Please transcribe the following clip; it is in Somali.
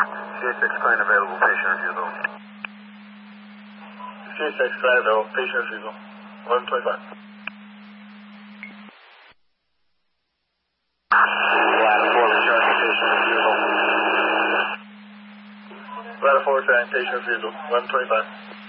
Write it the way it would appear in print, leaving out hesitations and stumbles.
CSX client available, patient refusal. CSX client available, patient refusal. 1125. Ladder 4 returning patient refusal. 1125.